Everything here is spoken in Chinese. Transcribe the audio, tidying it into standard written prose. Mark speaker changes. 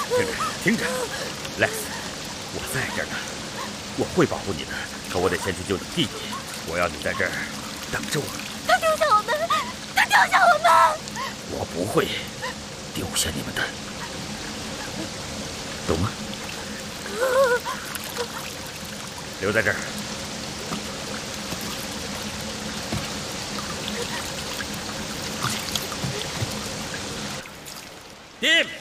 Speaker 1: 听着，Lex，我在这儿呢，我会保护你的。可我得先去救你弟弟，我要你在这儿等着我。
Speaker 2: 他丢下我们，他丢下我们！
Speaker 1: 我不会丢下你们的，懂吗？留在这儿。Tim。